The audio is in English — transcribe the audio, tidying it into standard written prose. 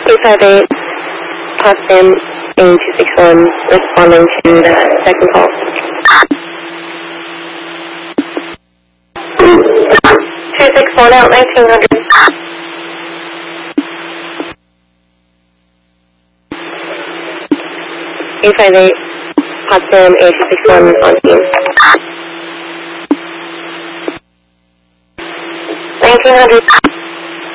258, Potsdam, A261, responding to the second call. 261 out, 1900. 258, Potsdam, A261, on scene. 1900.